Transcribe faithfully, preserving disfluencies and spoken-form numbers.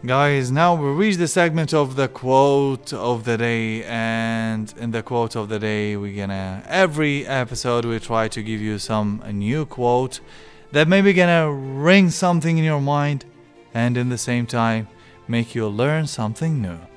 Guys, now we reach the segment of the quote of the day, and in the quote of the day, we're gonna every episode we try to give you some a new quote that maybe gonna ring something in your mind, and in the same time make you learn something new.